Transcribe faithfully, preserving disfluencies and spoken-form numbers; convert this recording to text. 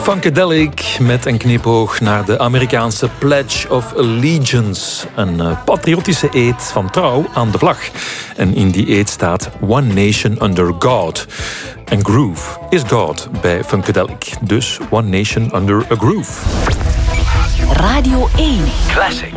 Funkadelic met een knipoog naar de Amerikaanse Pledge of Allegiance. Een uh, patriotische eed van trouw aan de vlag. En in die eed staat One Nation Under God. En groove is God bij Funkadelic. Dus One Nation Under a Groove. Radio één. Classic.